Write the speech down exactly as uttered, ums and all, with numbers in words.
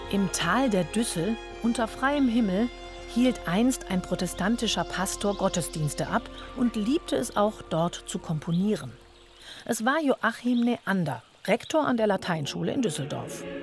Im Tal der Düssel, unter freiem Himmel, hielt einst ein protestantischer Pastor Gottesdienste ab und liebte es auch, dort zu komponieren. Es war Joachim Neander, Rektor an der Lateinschule in Düsseldorf.